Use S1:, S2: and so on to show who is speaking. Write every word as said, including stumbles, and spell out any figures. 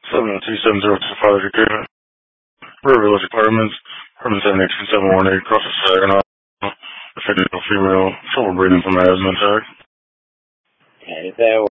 S1: seven two seven zero two five agreement. River Village Apartments, apartment seven eight two seven one eight, across the Saginaw. Affected female, trouble breathing from asthma attack.
S2: Okay, there